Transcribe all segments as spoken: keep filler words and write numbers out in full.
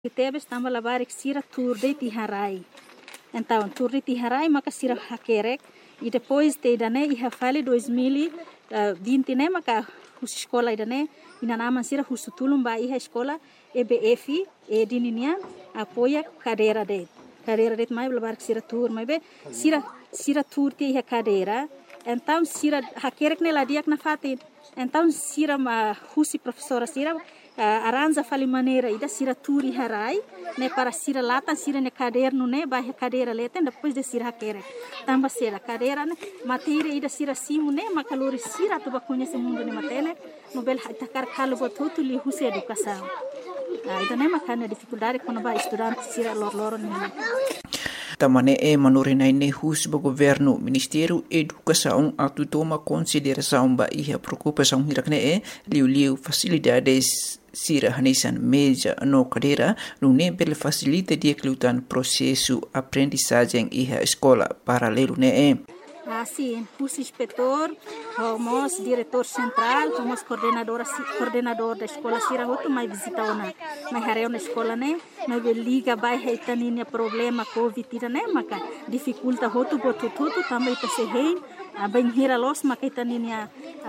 Tebes tamba labarik sira turde tiharai. Então, turde tiharai maka sira hakerek. E depois te idane iha fale dois mil e vinte né maka hus escola idane ina nama sira husutulum ba iha escola E B F e dininian apoia cadeira de. Cadeira de mai labarik sira tur mai be sira sira turte iha cadeira. Então sira hakerek ne ladiak na fatin. Então sira ma husi professora sira Uh, aranja fali maneira ida sira turi harai ne para sira lata sira ne caderno ne ba cadeira leten depois de sira hakere tamba sira cadeira ne matéria ida sira simu ne makalori sira tu ba conhece mundo ne matene no bel takar kalo botutu li husi educação uh, ida ne makana dificuldade quando ba estudante sira lor lor ne Tamane e manurina ne hus bo governo Ministério Educação atu toma consideração ba iha preocupação hirakne e liu liu facilidades sira hanesan meja no cadeira no ne bel facilita dia kelutan processo aprendizagem iha escola paralelo ne e Assim, os inspetor, homos diretor central, homos coordenador, coordenador da escola sira hotu mai visita ona, mai hareu na escola né, mai liga vai reitaninya problema covid tira né, maka dificulta hotu botu tudo também tá se rein, a bem hira los maka itaninya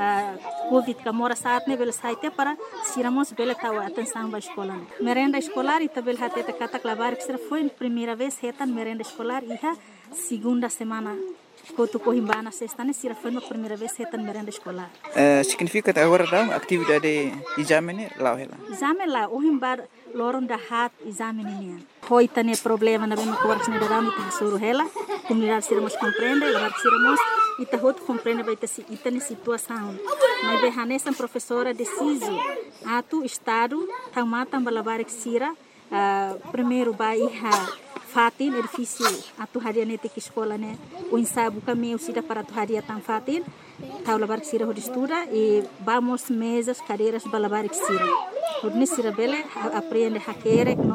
covid kamora saat né bel saite para siramos bel tahu atenção ba escola. Merenda escolar ita bel hateta kata klabar que foi primeira vez retan merenda escolar iha segunda semana. Quando corrimba na sexta, né? Sira foi a primeira vez que eu merenda escolar. Uh, significa que agora dá atividade de exame lá ela. Exame lá, o rimbar loron da hat exame niya. Hoi tane problema na bem com a origem da rami tá suru ela, comunidade sira mos compreende, lá sira mos ita hot compreende vai ter si ita ne situação. Mas be hanesa professora deciso atu estado tamata balabarik sira primeiro bairra fatin edifício atu hadia nete que escola né o ensaio caminho sida para atu hadia tan fatin tau labar sira hod estuda e vamos mesas cadeiras balabar sira hod ne sira bele aprende hakerek no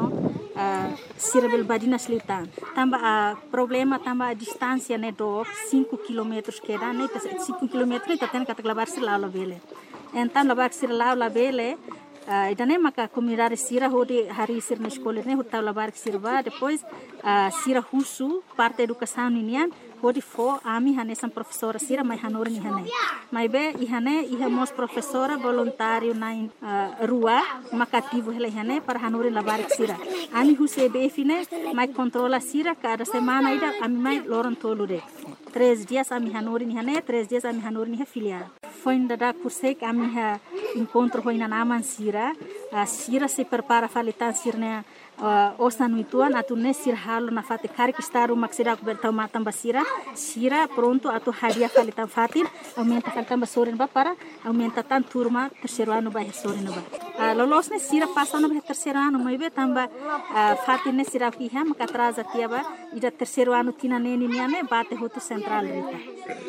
sira bel badina slitan tamba a problema tamba a distância né do cinco quilômetros que dá né cinco quilômetros tá tendo que labar sira lá bele então labar sira lá bele Uh, idane maka comunidade sira hodi hari sir na escola ne hota labar sirba depois uh, sira husu parte educação ninian hodi fo ami hanesan professora sira mai hanor ni hane mai be ihane ihamos professora voluntário na uh, rua makativo hele hane para hanor labar sira ami huse be fine mai controla sira cada semana ida ami mai loron tolude três dias ami hanor ni hane três dias ami hanor ni filial foi ainda da cursek ami ha encontro foi na naman sira a sira se prepara falitan sirne osan ituan atu ne sir halo na fate kari que está uma sira coberta matam basira sira pronto atu hadia falitan fatin aumenta falitan basorin ba para aumenta tan turma terceiro ano ba sorin ba lolos ne sira passa no terceiro ano mai be tamba fatin ne sira fiha maka atrasa tiaba ida terceiro ano tina ne ni ne bate hotu central rita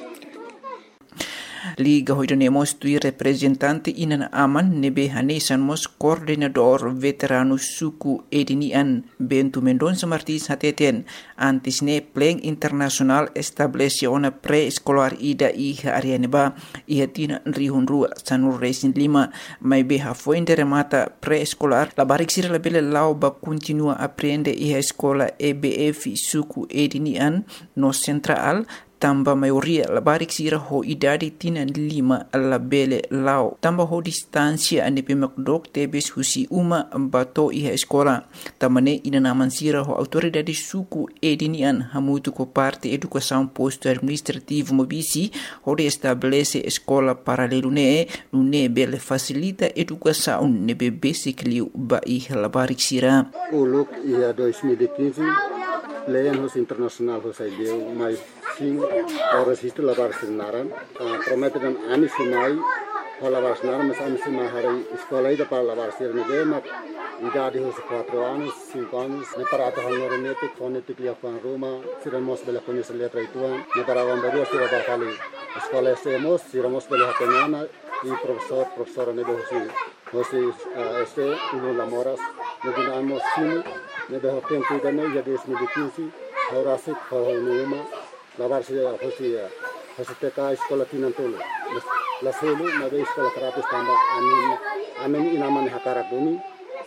Liga hoidanemos tui representante inan aman nebe hanesan mos coordenador veterano suku edinian Bento Mendonça Martins hateten antes ne plan internasional estableciona pre-escolar ida iha arianeba iha tina rihun rua sanur resin lima mai beha foi remata pre-escolar labarik sira labele lau ba continua aprende iha escola E B F suku edinian no central tamba maioria labarik sira ho idade tina lima labele lau tamba ho distancia ane pemakdok tebes husi uma bato iha escola tamane ina naman sira ho autoridade suku edinian hamutu ko parte educação posto administrativo mobisi ho de estabelece escola paralelo ne ne bele facilita educação ne basic liu ba iha labarik sira uluk iha dois mil e quinze Leyan hos internasional hos ideu mai sim horas isto lavar sinaran promete dan ani sinai lavar sinaran mas ani sinai hari escola ida para lavar sir ne mak idade hos quatro anos cinco anos ne para ata hanor nete fonete que fan Roma siramos bela conhecer letra ituan ne para vamberu sira ba fali escola semos siramos bela hatenana e professor professora ne hosi hosi este uno lamoras ne dinamos sim ne de hotem cuida ne ya dois mil e quinze ora se foi numa lavar se hosi hosi teka escola tinantolo la selo na escola karate stamba amin amin inaman hakara buni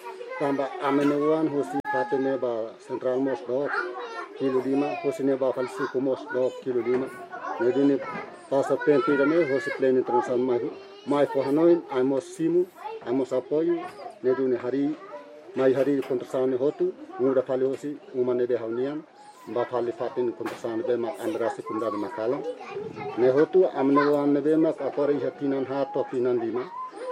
tambah amenuan husi fatene ba central mos dok kilo lima husine ba fal suku mos dok kilo lima nedini pasa penti dane husi plane internasional mai mai fo hanoin amos simu amos apoio neduni hari mai hari kontrasane hotu muda fali husi umane be haunian ba fali fatin kontrasane be mak andrasi kundada makala ne hotu amenuan be mak akori hatinan ha to tinan lima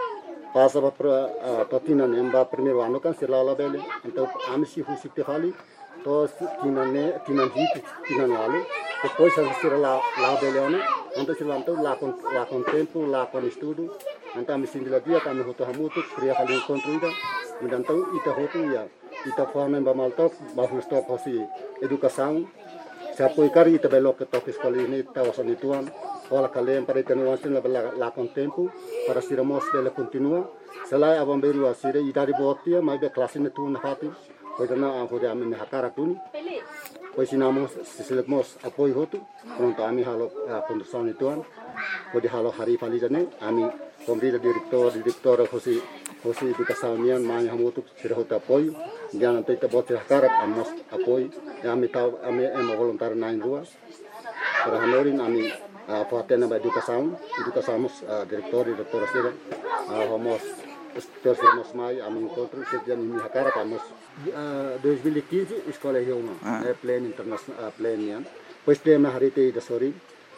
pasa ba patinan emba primeiro ano kan sirlala bele então amisi husi te fali to tinan ne tinan hit tinan wale depois a sirla la bele ano então sirlanto la con la con tempo la con estudo então amisi dia dia kami hoto hamutu kriya kali construída então ita hotu ya ita forma ba malto ba stop hosi educação se apoio cari ita belo que toque escola ini tawasan ituan olha kalian para tenuan sin la la con tempo para siramos bela continua selai abang beru asire idari botia mai be klasin tu na fati pois na hode amen hakara tuni pois sinamos sisilemos apoio hotu pronto ami halo condução ituan pode halo hari fali jane ami komrida direktor direktor hosi hosi educação mian mai hamutu sira hota apoio dia nanti te bote hakara amos apoio ami tau ami emo voluntário nine rua para hanorin ami Fatena ba educação, educação uh, diretor e doutora Sira, uh, vamos terceirmos mai a me encontro sejak ini hakara kamos uh, dua ribu quinze escola Rioma, ah. é pleno internacional uh, pleno yan. Pois tem na harite da sori,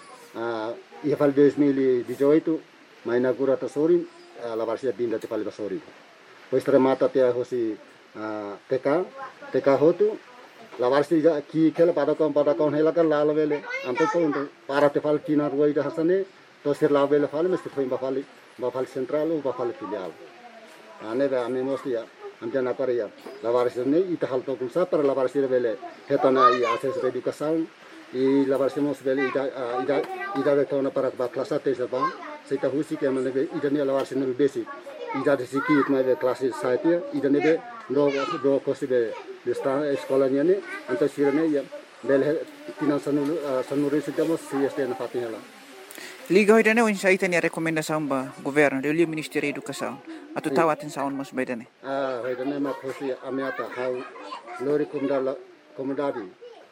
uh, ia fal dua ribu dezoito, mai inaugura ta sori, uh, la varsia dinda te fal ba sori. Pois remata te hosi uh, T K, T K hotu la varsia ki kela pada kon pada kon hela kan la vele anto to para te fal kina ruai da hasane to ser la vele fal mesti foi ba fal ba fal central ou ba fal filial ane ba ame mostia antena para ya la varsia ne ita hal to kunsa para la varsia vele hetana i ases de educação e la varsia mos vele ida ida ida de tona para ba classe te se ba se ta husi ke mane ida ne la varsia ne besi ida de siki itna de classe saipia ida ne be do do kosibe desta escola niane anta sirane ya bel tinan sanulu sanuri sitamos si este na fatihela liga hoidane on saita ni recomendação ba governo do Ministério da Educação atu tawatin saun mos baidane ah hoidane ma khosi amiata hau lori kumdala komodadi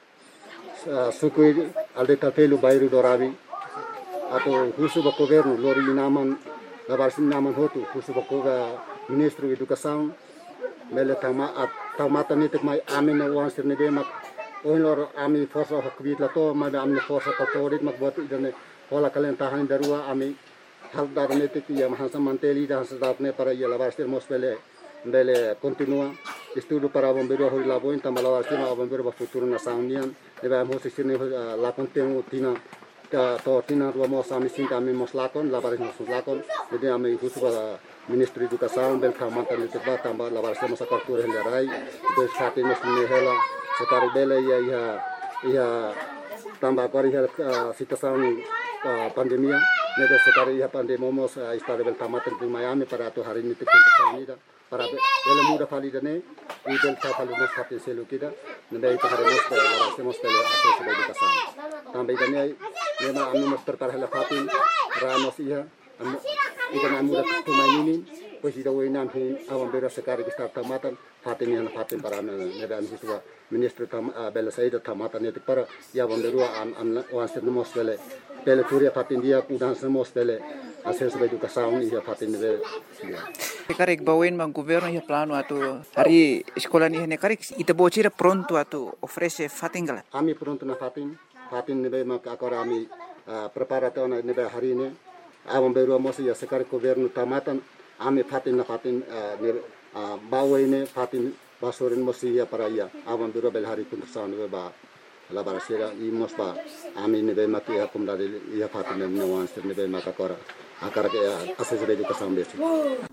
sukui alde tapelu bairu dorabi atau husu ba governo lori naman labarsin naman hotu husu ba koga ministro educação mele tama at tamata nitik mai amin wan sirne de mak oilor ami forsa hakbit la to ma amne forsa katorit mak bot idane hola kalen tahan darua ami hal dar nitik ya mahasa manteli da hasatne para ya labarstir mospele bele continua estudo para bombeiro hori labo in tamala warti ma bombeiro ba futuro na saunian deba mo sirne la contenu tina ta to tina ro mo sami sinta ami mos lakon labaris mos lakon jadi ami husu ba Ministro Educação bel kamata ni teba tamba la varsa masa kartur hendarai do sate nos ne hela sekar bele ya ya ya tamba kari hel situação pandemia ne do sekar ya pandemia mos estado bel kamata ni Miami para tu hari ni teknik ni da para bele muda fali dane e bel ta fali mos sate selu kida ne dai ta hari mos la varsa mos bele ases de educação tamba idane ne ma amno mos tertar hela fatin ramos ia ikan amuda tumainin pois ida wenan hin awam bera sekari kita tamatan fatin yan fatin para nedan hiswa ministro tam bela saida tamatan net para ya bonderua am am wanser mos bele bele turia fatin dia udan mos bele ases be educação ia fatin bele karek bawen mang governo ya plano atu hari sekolah ni hene karek ita bocira pronto atu ofrece fatin gala ami pronto na fatin fatin nebe mak akora ami preparato na nebe hari ne awam beru mosi ya sekar governo tamatan ame fatin na fatin ne bawe ne fatin basorin mosi ya para ya awam beru bel hari pun saun ba la barasera i mos ba ame ne be mati ya kumda ya fatin ne wan sir ne be maka kora akar ke ases be educação besi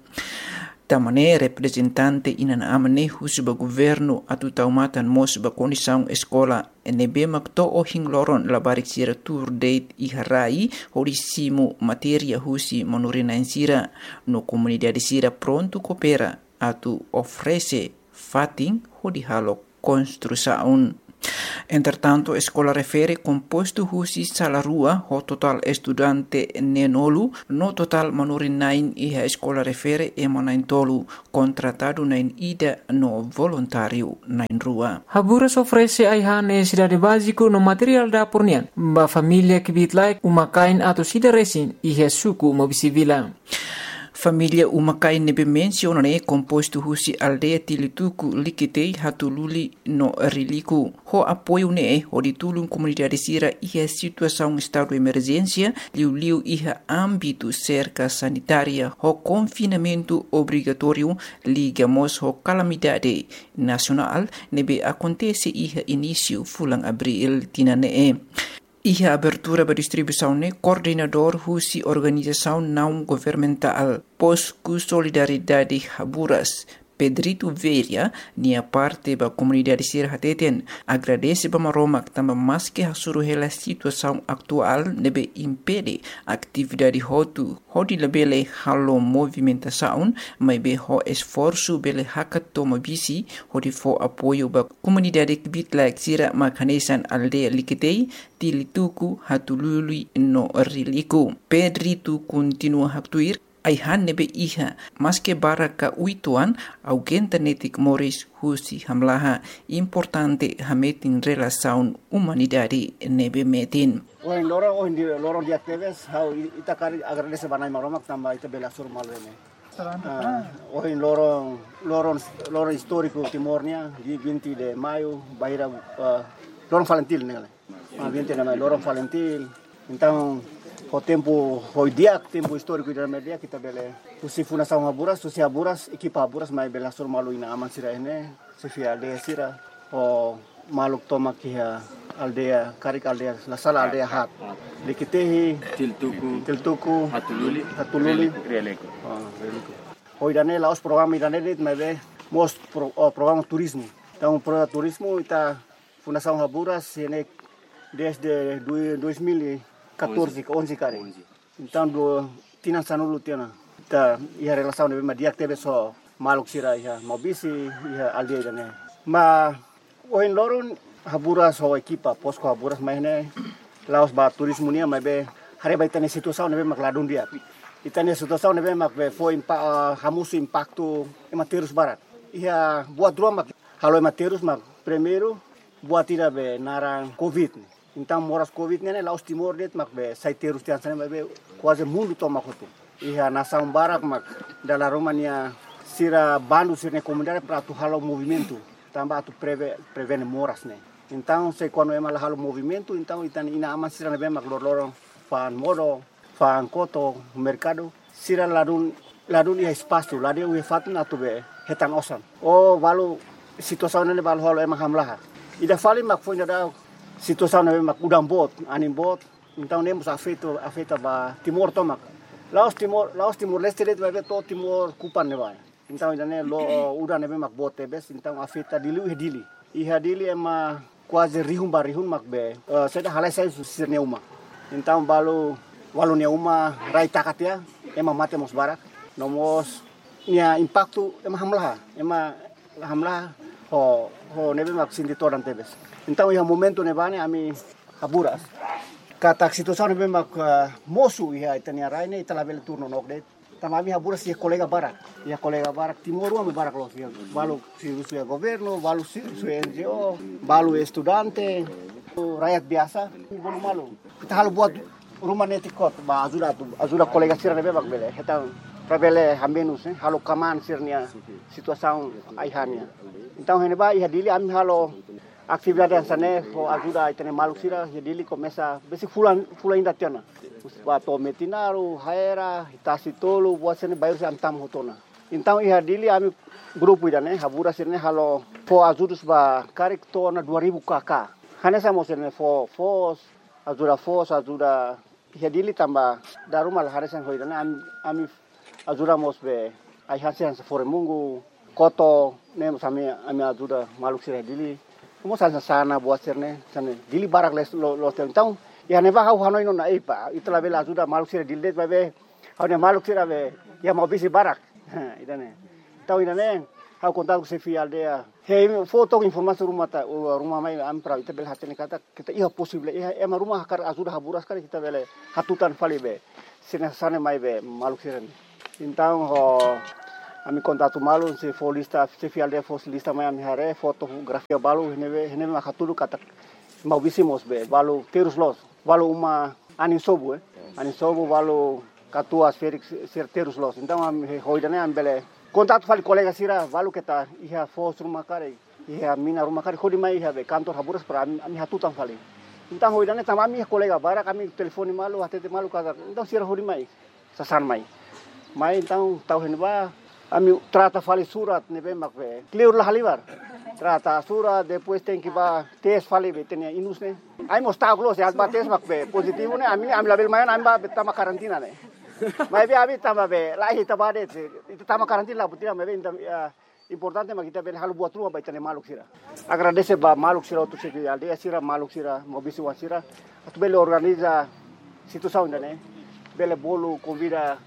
tamane representante inan amane husba governo atu taumatan mos ba condição escola nebe makto o hingloron la barik sira tour date i harai horisimu materia husi monurina insira no comunidade sira pronto coopera atu ofrece fatin hodi halo construção Entretanto, a escola refere composto husi sala rua ho total estudante nenolu, no total manurin nain e a escola refere e manain tolu, contratado nain ida no voluntário nain rua. Haburas oferece aiha necessidade básico no material da pornian, ba família que bitlai umakain atau sida resin ihe suku mobisivila. Família Umakai nebe mencionane composto husi aldeia Tilituku likitei hatululi no riliku. Ho apoio ne ho ditulung comunidade sira iha situação estado de emergência, liu-liu iha âmbito cerca sanitária, ho confinamento obrigatório, ligamos ho calamidade nacional, nebe acontece iha início fulang abril tinane. Iha abertura para distribuição ne coordenador husi organização não governamental Posku Solidariedade Haburas Pedrito Veria, nia parte da comunidade Sira Hateten, agradece para Maromak também mais que a suruhela situação atual nebe impede atividade hotu, hodi lebele halo movimentação, mas be ho esforço bele hakatoma bisi, hodi fo apoio ba comunidade kibitlak Sira makanesan aldeia likitei, Tilituku hatulului no riliku. Pedrito continua haktuir aihan nebe iha maske baraka uituan augenta netik moris husi hamlaha importante hametin relasaun humanidade nebe metin. Oin loro oin di loro di aktives how itakari agradece banai maromak tamba ita bela sur malene. Oin loro loro loro histórico timornia di vinte de maio baira loro Valentil nele. Ah vinte de maio loro Valentil. Então o tempo foi dia tempo histórico da media kita bele usi fundação Haburas usi Haburas equipa Haburas mai bela sur malu ina aman sira ene sefia aldea sira o maluk toma kia aldea karik aldea la sala aldea hat likitehi Tiltuku Tiltuku Hatululi Hatululi Rialeco. Ah, Rialeco. Hoy dane laos programa idane dit mai be mos pro, oh, programa turismo. Então pro turismo ita fundação Haburas ene desde dois mil e quatorze, onze kare. Então do tina sanulu tina. Ta ia relação de dia teve só maluk sira ia mobisi ia aldea dane. Ma oin loron Haburas ho equipa posko Haburas mai ne laos ba turismo nia mai be hare ba tane situação ne be makladun dia. Itane situação ne be mak be foi impa hamusu impacto ematerus barat. Ia buat dua mak halo ematerus mak primeiro buat tira be narang covid. Então moras covid ne laos timor det mak be saiterus tian sana be quase mundo toma kotu. Ia nação barak mak dala Romania sira bandu sira comunidade para tu halo movimento. Tambah tu preve prevene moras ne. Então se quando é mal halo movimento, então itani ina ama sira ne be mak lor fan modo fan koto mercado sira ladun ladun ia espaço lade u fatun atu be hetan osan. Oh valu situação ne balu halo emang hamlah. Ida fali mak foi da situação ne mak udang bot, anim bot. Então ne mus afeto afeta ba Timor tomak. Laos Timor, Laos Timor Leste det be to Timor kupan ne ba. Então idane lo udah ne be mak bot tebes, então afeta dilu dili. Iha dili ema quase rihum barihum mak be. Uh, seda halai sai sirne uma. Então balu walu ne uma rai takatia ema mate mos barak. Nomos nia impacto ema hamlah, ema hamlah ho ho ne be mak sindi toran tebes. Então iha momento ne bane ami Haburas. Kata situação ne be mak uh, mosu iha itania rai ne italabel turno nok det. Tamami Haburas ia colega barak, ia colega barak Timor uma barak los ia balu si su governo, balu si su N G O, balu estudante, rakyat biasa, bolu malu. Kita halu buat rumah netikot, ba ajuda tu, ajuda colega sira ne bebak bele, kita prabele hamenus, eh, halu kaman sirnia situação aihania. Então hene ba ia dili ami halu atividade sana, ho ajuda itene malu sira, ia dili começa besi fulan fulan inda tiana. Wato metinaru, haera, itasi tolu, buat sini bayar antam hotona. Então ia dili ami grupo idane Haburas sini halo fo ajudus ba karik tona dua ribu kakak. Hanya sama sini fo fos ajuda fos ajuda ia dili tambah daru mal hari sen hoidane ami ami ajuda mos be ai hasian sefore mungu koto nem sami ami ajuda maluk sira dili. Mo sana sana buat sini sana dili barak les lo lo então ya neba hau hanoi no na ipa itulah bela sudah maluk sira dildet babe hau ne maluk sira be ya mau bisi barak idane tau idane hau contato com Sefi aldeia. Hei foto informasi rumah ta rumah mai am pra ita bel hatene kata kita iha possible iha ema rumah kar ajuda haburas kar kita bele hatutan fali be. Sina sane mai be maluk siren. Então ho ami contato malu se folista Sefi aldeia fosilista mai am hare fotografia balu heneve heneve makatulu kata mau bisimos be balu terus los balu uma anin sobu eh anin sobu balu katua Felix certeiros los. Então am hoidane am bele contato fali colega sira valu kita iha fos rumah kare iha mina rumah kare khodi mai iha be kantor haburas pra ami hatutan fali. Então hoidane tamami colega bara kami telefone malu hatete malu kata então sira khodi mai sasan mai. Mai então tau henba ami trata fali surat nebe makbe clear la halivar. Trata surat depois tem que ba test fali be tenia inus ne. Ai mostau close at ba test makbe positivo ne ami ami label mai ami ba tama karantina ne. Mas be abi tama be la hita bade itu tama karantina la putina me be importante ma kita be halu buat rumah ba itane maluk sira. Agradece ba maluk sira tu se aldeia sira maluk sira mobisi wa sira. Tu bele organiza situação ne. Bele bolo convida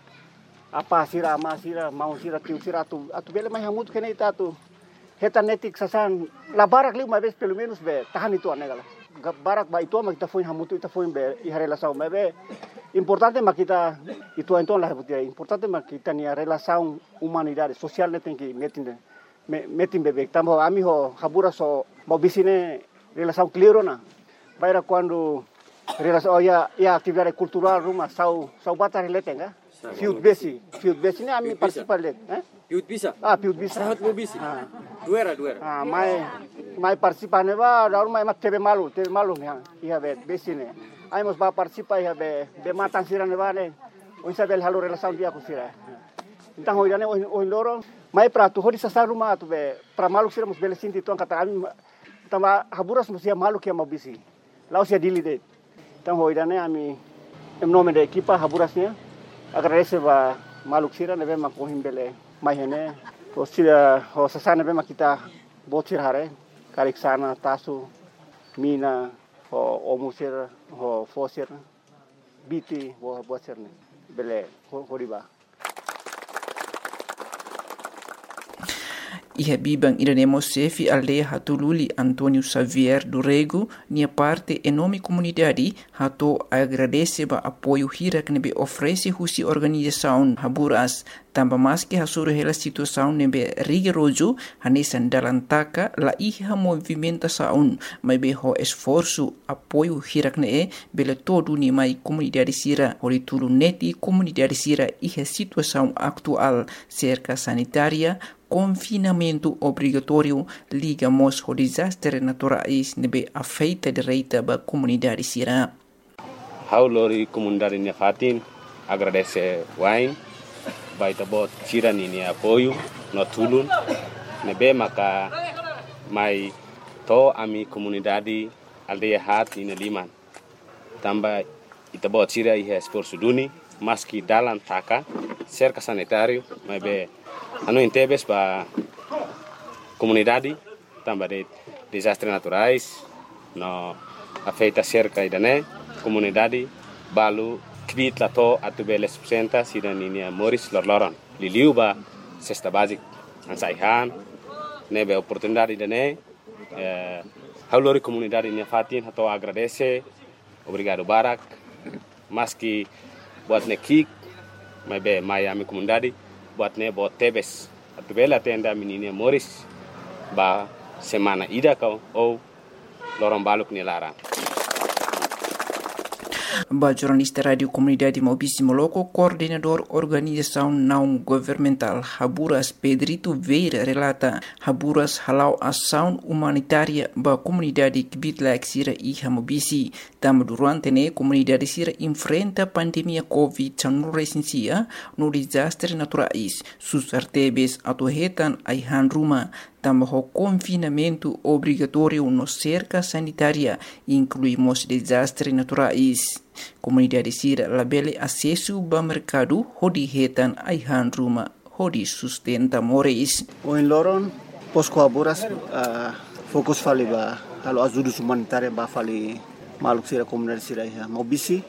apa sira ama sira mau sira tiu sira tu atu bele mai hamut kene ita tu heta netik sasan la barak li ma be pelo menos be tahan itu anegala. Barak ba itu ma kita foi hamutu ita foi be i relação me be importante ma kita itu então la reputia importante ma kita ni relação humanidade social ne tem que metin metin bebê tamo ami ho habura so mobisine relação clearona baira quando relação ya ya atividade cultural rumah sau sau batar letenga field besi field besi ne ami participa let eh field bisa ah field bisa sahat mobisi ah duera duera ah mai mai participa ne ba daur mai mat tebe malu tebe malu ne ia be besi ne ai mos ba participa ia be be matan sira ne ba ne o sabel halu relação dia ku sira então hoidane o loro mai pra tu hodi sa rumah tu be pra malu sira mos bele sinti tu kata ami tama haburas mos ia malu ke mobisi lau sia dilide então hoidane ami em nome da equipa haburasnya agradece ba maluk sira nebe ma kohim bele mai hene to sira ho sasana be ma kita botir hare karik sana tasu mina ho omusir ho fosir biti ho botir ne bele ho riba. Iha bibang iranemo Sefi aldeia hatululi Antônio Xavier do Rego, nia parte enorme comunidade hato agradece ba apoio hira que nebe oferece husi organização haburas tamba mais que hasuru hela situação nebe rigoroso hanesan dalam taka la iha movimentação mai be ho esforço apoio hira que ne bele todo ni mai comunidade sira horitulu neti comunidade sira iha situação atual cerca sanitária confinamento obrigatório ligamos ao desastre naturais nebe afeita direita ba comunidade sira. Haulori comunidade nia fatin agradece wain baita bot sira ni apoio no tulun nebe maka mai to ami comunidade aldeia hat ina liman tamba ita bot sira iha esforço duni maski dalam taka cerca sanitário mai be anu intebes ba comunidade tamba de desastres naturais no afeita cerca idane comunidade balu kvit lato atubele sesenta sidaninia Moris lorloron liliu ba cesta basic ansaihan nebe oportunidade idane eh haulori comunidade nia fatin hato agradece obrigado barak maski buat nekik mai be Miami comunidade buat ne buat tebes atubela tenda menina Moris ba semana ida kau ou lorong baluk ni lara. Ba jornalista radio comunidade Mobisi Moloko, coordenador organização não governamental Haburas Pedrito Veira relata Haburas halau ação humanitária ba comunidade Kibitlaik sira iha Mobisi. Tam durante ne comunidade sira enfrenta pandemia Covid dezenove recensia no desastre naturais. Sus artebes atuhetan aihan ruma. Tam ho confinamento obrigatório no cerca sanitária, incluímos desastres naturais. Comunidade sira labele acesso ao mercado, hodi hetan aihan ruma, hodi sustenta moris. O em Loron, posco haburas, uh, fokus fali ba, halo ajuda humanitária ba fali maluk sira comunidade sira iha Mobisi,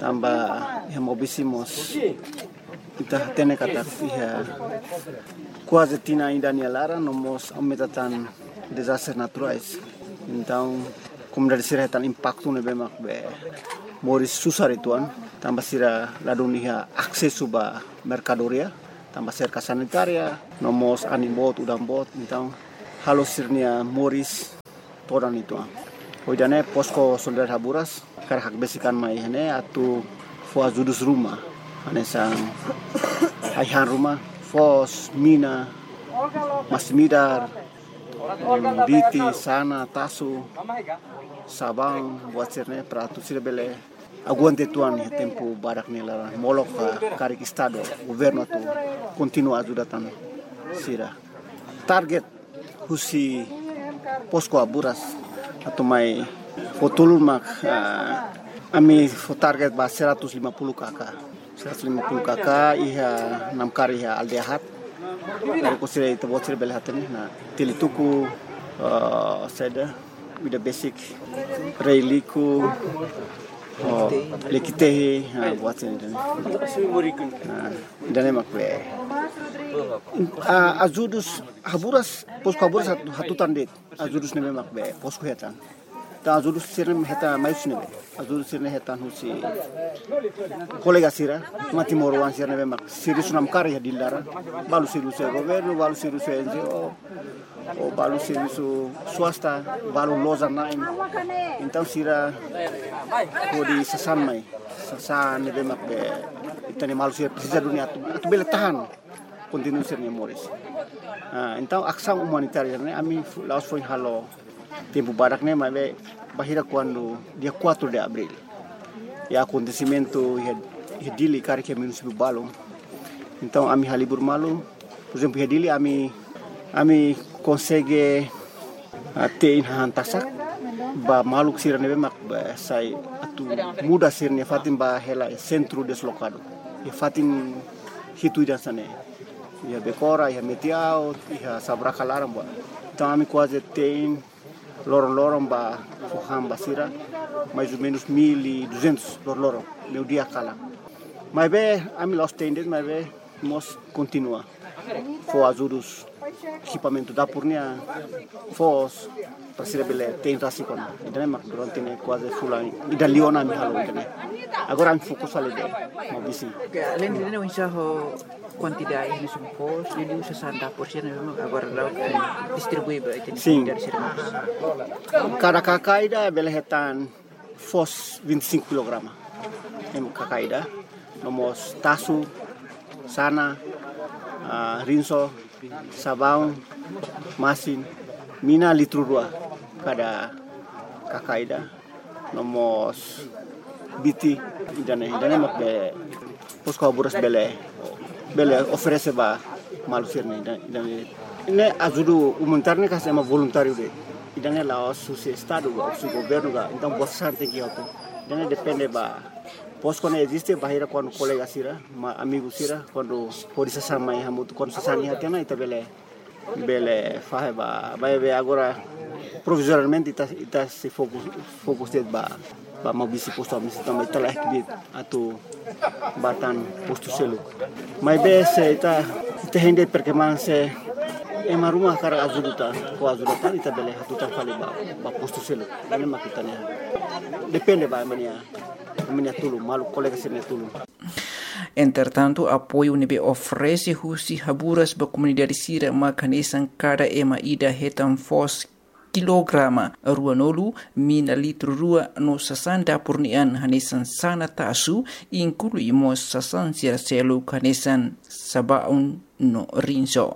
tamba iha Mobisi mos kita tene kata iha quase tina ainda nialara nomos aumentatan desastres naturais. Então, comunidade sira tan impacto nebe mak be moris susar ituan, tambah sira ladunia akses suba mercadoria, tambah cerca sanitaria, nomos animbot udambot, então halo sirnia moris todan ituan. Hoidane posko Solidaritas Haburas karak besikan mai hene atu fo azudus rumah, ane sang aihan rumah, fos mina, masmidar, biti, sana, tasu, sabang, buat sirne peratu sira bele aguante tuan ya tempo barak nela molok karik estado governo tu continua ajudatan sira. Target husi posko Haburas atau mai fotulun mak uh, ami fo target ba seratus lima puluh kakak seratus lima puluh kakak iha enam kari iha aldehat dari kusira itu buat sira bele hatani na tilituku uh, seda with the basic reiliku oh lekitehi ha buat sira dan dan emak be Uh, azudus Haburas posko Haburas hatutan det azudus nebe mak be posko hetan ta azudus sirne heta mais nebe azudus sirne hetan husi kolega sira mati morwan sirne be mak sirisu nam kar ya dilara balu sirisu governo balu sirisu N G O o balu sirisu swasta balu loza naim então sira kodi sasan mai sasan nebe mak be itani malu sira precisa dunia tu tu bele tahan continua ser memoris. Uh, então ação humanitária né, a mim laos foi halo tempo barak né, mas bahira quando dia quatro de abril. E acontecimento é dili cara que é município Balong. Então a mim halibur malu, por exemplo, é dili a mim a mim consegue ter in hantasak ba malu sira nebe mak ba sai atu muda sir ne fatim ba hela centro deslocado. E fatim hitu dan sana. Ia Becora, ia Metiao, ia Sabraca Laramba. Então, a mim quase tem lorong-lorong ba Fuham Basira, mais ou menos mil e duzentos lorong-lorong, meu dia cala. Mas bem, a mim los tendes, mas bem, nós continua. Fo azurus equipamento da purnia, fos para ser bele tem rasikon. Então, mak durante ne quase fulan. Ida liona mi halo então. Agora a mim fokus ali deh, mau bisi. Além de não enxergar quantidade de supos, ele usa sessenta por cento agora lá distribui para itu. Sim. Cada kakaida belehetan fos vinte e cinco quilogramas. Em kakaida, nomos tasu, sana, uh, rinso, sabão, masin, mina litro dua cada kakaida, nomos biti, idane idane mak be posko Haburas bele bele oferece ba malu sirne idane ne ajudu humanitarne ka sama voluntário de idane la su estado ba su governo ga então bastante que auto idane depende ba posko ne existe bahira quando colega sira ma amigo sira quando pode se sama e hamutu quando se sani hatena ita bele bele fahe ba ba be agora provisoriamente ita ita se focus focus ba ba mau bisi posto misi também telah ekbit atau batan posto selu. Mas be se ita ita hende perkembangan se ema rumah kara azuduta ko azuduta ita bele hatutan fali ba ba posto selu. Ini makitanya. Depende ba mania mania tulu malu colega sene tulu. Entretanto, apoio nebe oferece husi Haburas ba comunidade sira makanesan cada ema ida hetan fos kilograma ruanolu mina litro rua no sasanda purnian hanesan sana tasu inclui mo sasan sira selu hanesan sabaun no rinso.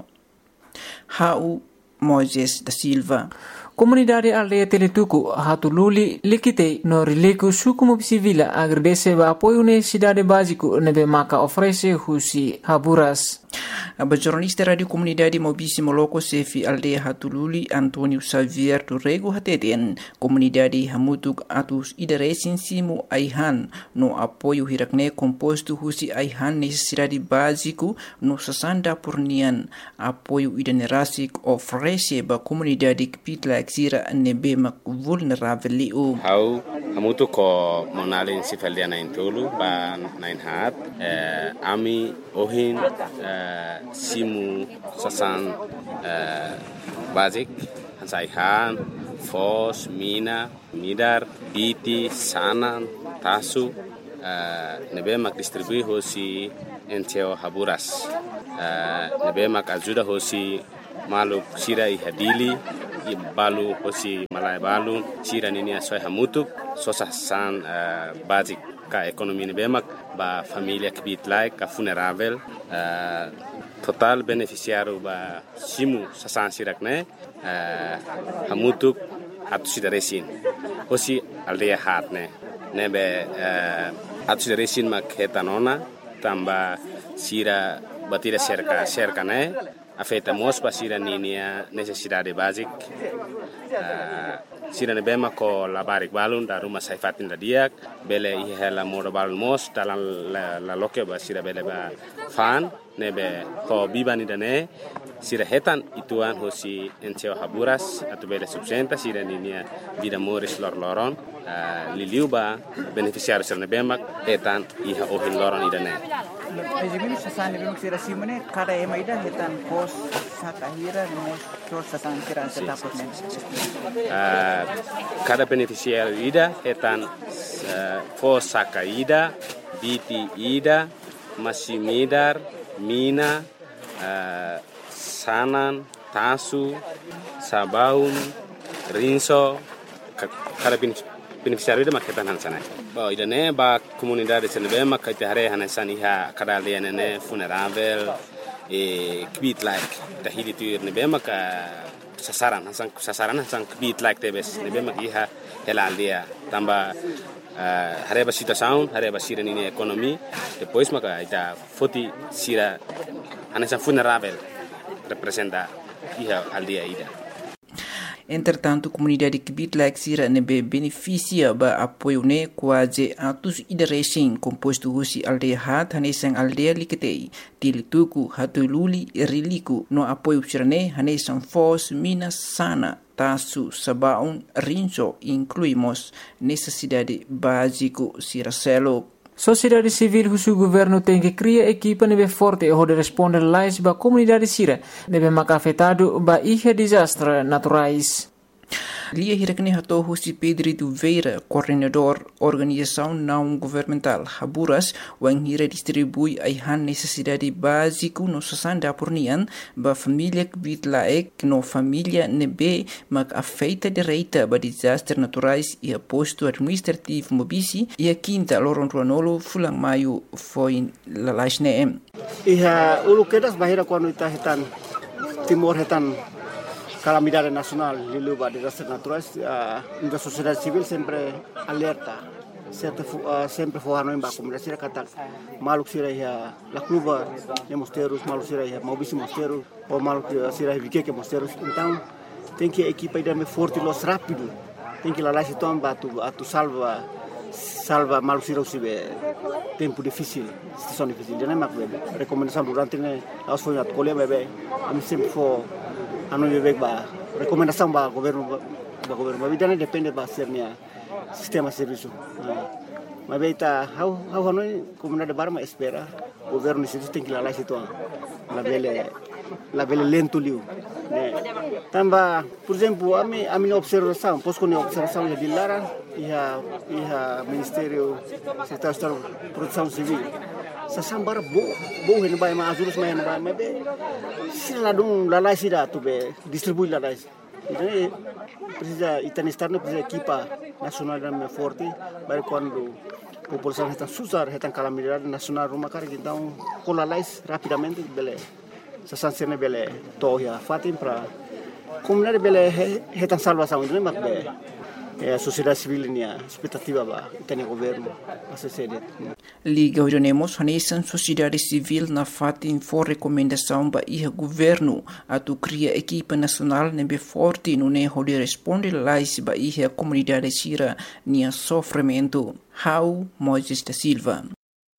Hau Moises da Silva. Comunidade aldeia Teletuku hatululi likite no rileku suku mobisivila agradece ba apoio necessidade básico nebe maka oferece husi Haburas. A jornalista Radio Comunidade Mobisi Moloko Sefi Aldeia Hatululi Antonio Xavier Turrego Hateten Comunidade Hamutuk Atus Idaresin Simu Aihan no apoio hirakne composto husi Aihan necessidade básico no sasanda purnian apoio idanerasik oferece ba comunidade Kpitlak like sira nebe mak vulnerable liu. Hau hamutu ko monalin sifalia na intulu ba nine hat eh, ami ohin eh, simu sasan eh, basic hansaihan fos mina midar biti sanan tasu uh, nebe mak distribui hosi enteo haburas uh, nebe mak ajuda hosi maluk sira ihadili balu hosi malai balu sira nini asoy hamutuk sosa san uh, basic ka ekonomi nebe mak ba familia kibit like ka funerável uh, total beneficiário ba simu sasan sirakne uh, hamutuk atu sida resin hosi aldea hatne nebe uh, atu sida resin mak hetanona tamba sira batira cerca cerca ne afeta mos pa sira ninia necessidade basic uh, sira nebe mako labarik balun da rumah saifatin da diak bele ihela modo balun mos dalam la, la loke ba sira bele ba fan nebe ko bibani dane sira hetan ituan hosi enteo haburas atu bele subsenta sira ninia vida moris lor loron uh, liliuba beneficiário sira nebe mak hetan iha ohin loron idane. Ejimini sasan nebe mak sira simone kada ema ida hetan pos sakahira mos tor sasan sira setaput men. Uh, cada beneficiário ida hetan uh, pos sakaida biti ida masimidar mina uh, sanan tasu sabaun rinso kada beneficiário ida maketan hansana ba ida ne ba comunidade senebe makate hare hansani ha kada lene ne funerável e kbit like tahili tu nebe maka sasaran hasan sasaran hasan kbit like tebes nebe mak iha hela dia tamba uh, hareba sita sound hareba sira nini ekonomi depois maka ita foti sira anasa funerável representa iha aldia ida. Entretanto, a comunidade Kibit like sira nebe beneficia ba apoio ne quase atus ida racing composto husi aldeia hat hanesang aldeia liketei tilituku hatululi riliku no apoio sira ne hanesang fos mina sana tasu sabaun rinso incluímos necessidade básico sira selo. Sociedade civil husu governo tem que criar equipa nebe forte e hode responder lais ba comunidade sira nebe mak afetado ba ihe desastre naturais. Lia hirakne hato husi Pedro Duveira, coordenador organização não governamental Haburas, wang hira distribui aihan necessidade básico no sasanda pornian ba família kbit laek no família nebe mak afeita direita ba desastre naturais e posto administrativo mobisi e a quinta loron ruanolo fulang maio foi la laisne. Iha ulu kedas bahira quando ita hetan timor hetan calamidade nacional liluba de desastres naturais, uh, a sociedade civil sempre alerta, sempre uh, sempre forrando em baixo, mas sira kata maluk sira ya la cluba de mosteiros, maluk sira ya mobisi mosteiros, ou maluk sira ya vique mosteiros, então tem que a equipa ir forte los rápido, tem que lá lá se tomba tu a tu salva salva maluk sira usibe tempo difícil, situação difícil, já não é mais recomendação durante né, aos foi na colher bebê, a mim sempre for anu bebek ba rekomendasi ba governo ba governo ba bidana depende ba sernia sistema serviço mas beita how how anu comunidade barma espera governo situ tem que lá lá situ la bele la bele lento liu né tamba por exemplo a mim a minha observação posso com observação de Lara e a e a ministério secretário de proteção civil sasambara bo bo hen bay ma azurus mayan bay ma be sila dum la la sida tu be distribui la la então precisa itani externo precisa equipa nacional da forte para quando a população está susar está calamidade nacional rumah kar então colalais rapidamente bele sasansene bele toya fatim para comunidade bele está salvação então mak be a sociedade civil nia expectativa ba tem governo a sede Liga Orionemos hanesan sociedade civil na fatin for recomendação ba iha governo atu cria equipa nacional nebe forte no ne hode responde lais ba iha comunidade sira nia sofrimento. How Moisés da Silva.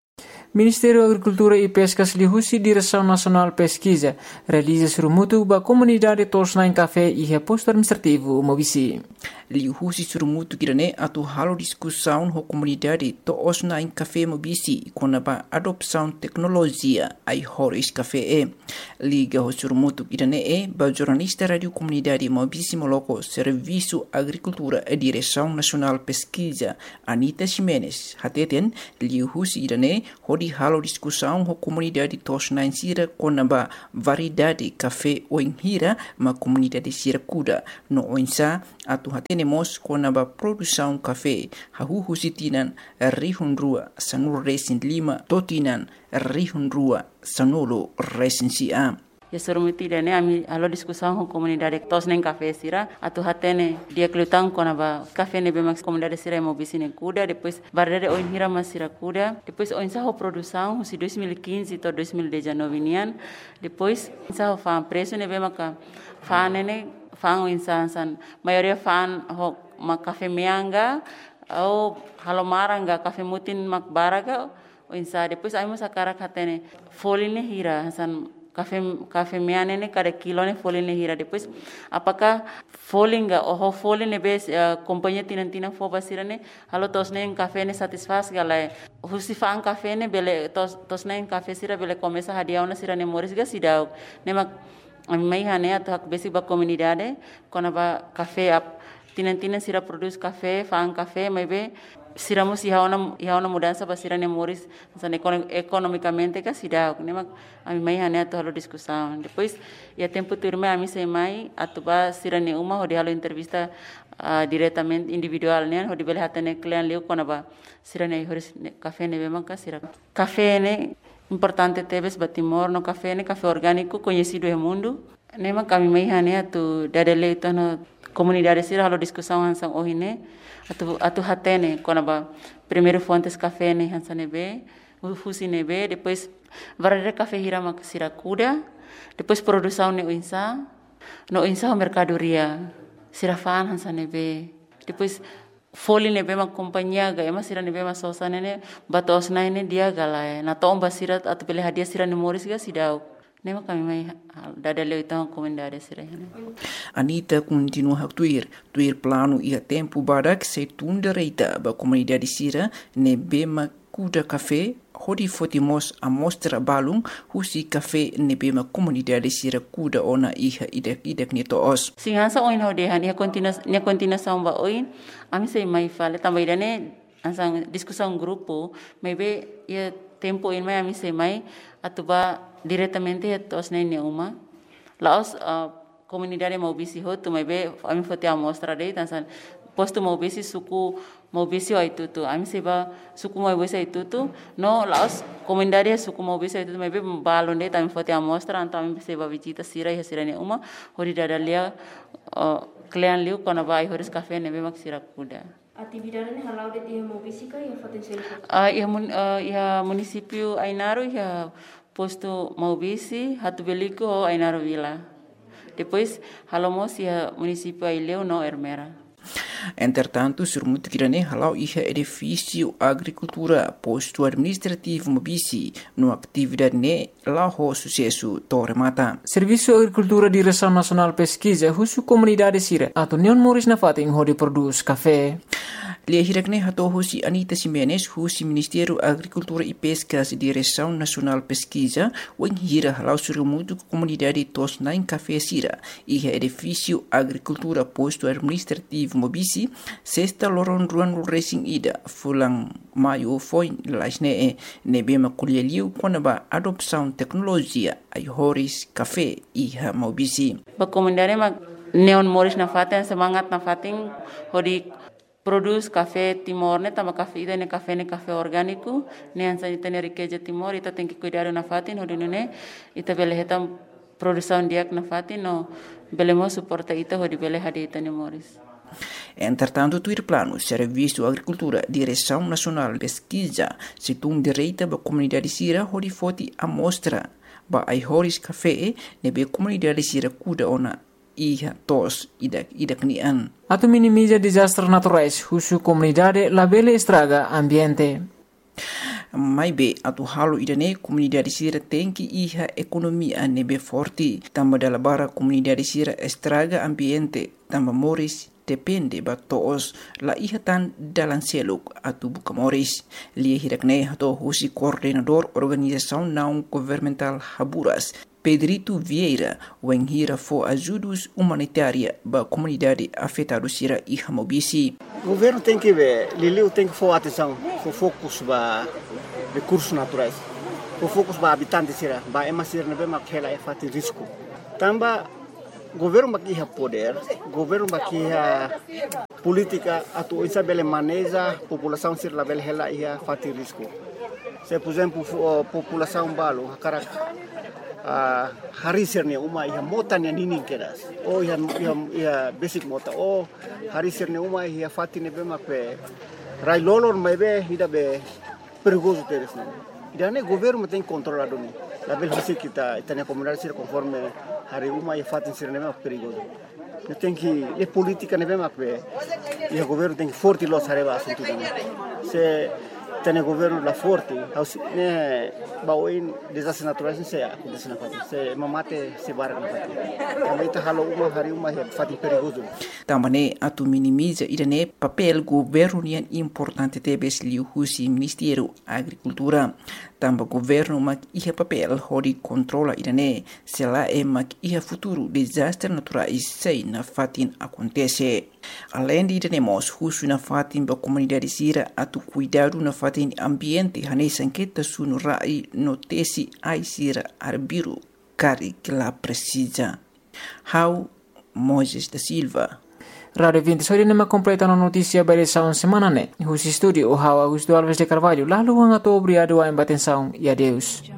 Ministério da Agricultura e Pescas lihusi Direção Nacional Pesquisa realiza surumutu ba comunidade Tosnain Café e reposto administrativo Mobisi. Lihusi surumutu kirane atu halo discussão ho comunidade Tosnain Café Mobisi kona ba adopção tecnologia ai Horis Café e. Liga ho surumutu kirane e ba jornalista radio comunidade Mobisi Moloko Serviço Agricultura e Direção Nacional Pesquisa Anita Ximenes hateten lihusi kirane hodi halo discussão ho comunidade Tosnain Sira kona ba variedade café oinhira ma comunidade Sira Kuda no oinsa atu hatenemos kona ba produção café hahuhu sitinan rihun rua sanul resin lima totinan rihun rua sanolo resin sia. Ya surumuti dane ami halo discussão com comunidade Tosnain Café Sira atu hatene dia kelutang kona ba café ne bemax comunidade Sira Mobisi ne Kuda depois variedade oinhira ma Sira Kuda depois oinsa ho produção si dois mil e quinze to dois mil e dezenove nian depois insa ho fa preço ne bemaca fa ne fa insa san maioria fa ho ma café meanga au halo maranga café mutin mak baraga oinsa depois ai mo sakara hatene foline hira san Café café meane ne cada kilo ne folha ne hira depois apakah folha enggak oh folha ne bes companhia tinan tinan fo basira ne halo Tosnain café ne satisfaz galai husifang café ne bele tos Tosnain café sira bele começa hadiau na sira ne moris ga sidau ne mak mai hane atau hak besi ba comunidade kona ba café ap tinan tinan sira produz café fang café mai be siramos iha una iha una mudança para sira ne moris san economicamente ka sida ne mak ami mai hane ato halo discussão depois ia tempo turme ami sei mai atu ba sira ne uma hodi halo entrevista uh, diretamente individual ne hodi bele hatane client leu kona ba sira ne horis café ne be manka sira café ne importante tebes batimor no café ne café orgânico conhecido no mundo ne mak ami mai hane atu dadele to no comunidade sira halo discussão hansang ohine atu atu hatene kona ba primeiro fontes café ne hansane be ufusi ne be depois variedade café hira mak Sira Kuda depois produção ne insa no insa mercadoria sira fan hansane be depois folha ne be mak companhia ga ema sira ne be mak sosa ne batos na ne dia galai na tomba sira atu pele hadiah sira ne moris ga sidau nema kami mai dada leu então comunidade sira Anita continua a tuir tuir plano ia tempo barak se tunda reita ba comunidade Sira ne bema Kuda café hodi fotimos a mostra balung husi café ne bema comunidade Sira Kuda ona iha idek idek ni toos singansa oin hode han ia continua ia continua samba oin ami sei mai fale também dane ansang discussão grupo mai be ia tempo in mai ami sei mai atuba diretamente a Tosnain ne uma laos uh, comunidade Mobisi ho tu mai be ami fote a mostra dei tansan posto Mobisi suku Mobisi ai tutu ami seba suku Mobisi ai tutu no laos comunidade suku Mobisi ai tutu mai be balon dei tami fote a mostra anta ami seba visita sira e sira ne uma hori dadalia uh, client liu kona vai horis café ne be mak Sira Kuda. Atividade ne halau de dia Mobisi ka ia potensial ah ia mun uh, ia município Ainaro ia posto Mobisi hatu beliko Ainaro Vila depois halomos ia município Aileu no Ermera. Entretanto, surmutu kirane halau iha edifício agricultura posto administrativo Mobisi no atividade ne lao sucesso Torre Mata. Serviço Agricultura Direção Nacional Pesquisa husu comunidade Sira atau neon moris na fating hodi produz café. Lihirakne hato husi Anita Ximenes husi Ministério Agricultura e Pescas Direção Nacional Pesquisa wen hira halau surmutu comunidade Tosnain Café Sira iha edifício agricultura posto administrativo Mobisi sexta loron ruan racing ida fulang maio foi lasne e nebema kulialiu konaba adopção tecnologia ai Horis Café iha Mobisi. Ba comunidade ma neon moris na faten semangat na fating hodi produz café Timor ne tama café ida ne café ne café orgânico ne ansa ita ne riqueza Timor ita tem que cuidar na fatin hodi ne ita bele hetam produção diak na fatin no belemo suporta ita hodi bele hadi ita ne moris. Entretanto, tuir plano Serviço Agricultura Direção Nacional Pesquisa situng direita ba comunidade Sira hodi foti amostra ba ai Horis Café ne be comunidade Sira Kuda ona iha tos idak idak nian. Atau minimiza desastres naturais husu comunidade labele estraga ambiente. mai be atu halo idane comunidade sira tenki iha ekonomia nebe forte tamba dala bara comunidade sira estraga ambiente tamba moris depende ba toos la iha tan dalan seluk atu buka moris lia hirakne hato husi coordenador organização não governamental Haburas Pedrito Vieira wenghira fo ajudos humanitária ba comunidade afetada sira iha mobisi. O governo tem que ver, Liliu tem que for atenção, for focus ba recursos naturais, for focus ba habitantes sira, ba emasir nebe makela e fati risco. Tamba governo bakia poder, governo bakia política atu isabele maneja população sir label hela ia fati risco. Se por exemplo população balo cara Uh, hari sirne uma ia mota ne ninin kedas o ia ia, ia basic mota o hari sirne uma ia fatine be makpe rai lolor mebe ida be perigoso teres ne ida ne governo tem controlado ni la bel hasi kita itania comunidade sir conforme hari uma ia fatin sirne be perigoso ne tem que e política ne be makpe ia governo tem forte los areba assunto se tem governo la forte ne bawain desastres naturais se acontece na fati se mamate se barra na fati também tá halo uma hari uma é fati perigoso também atu minimiza irane papel governo nian importante tebes liu husi ministério agricultura tamba governo mak ia papel hori controla irane se lá é mak ia futuro desastre naturais sei na fatin acontece além de iremos husu na fatin ba comunidade sira atu cuidado na fatin ambiente hane sanqueta sunu rai notesi ai sira arbiru cari que la precisa. How Moses da Silva. Radio vinte só nem completa a notícia para essa semana né. O estúdio o How Augusto Alves de Carvalho lá luang ato obrigado a embatenção e adeus.